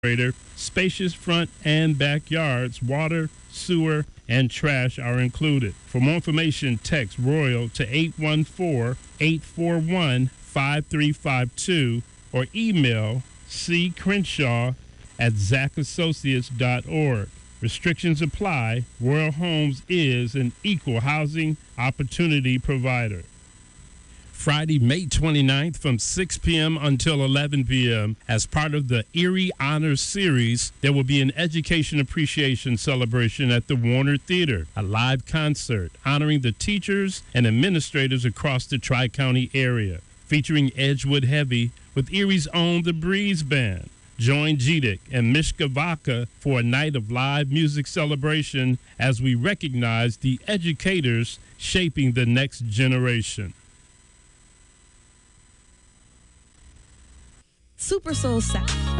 Spacious front and backyards, water, sewer, and trash are included. For more information, text Royal to 814-841-5352 or email ccrenshaw@zachassociates.org. Restrictions apply. Royal Homes is an equal housing opportunity provider. Friday, May 29th from 6 p.m. until 11 p.m. As part of the Erie Honors Series, there will be an education appreciation celebration at the Warner Theater, a live concert honoring the teachers and administrators across the Tri-County area, featuring Edgewood Heavy with Erie's own The Breeze Band. Join Jidik and Mishka Vaca for a night of live music celebration as we recognize the educators shaping the next generation. Super Soul South,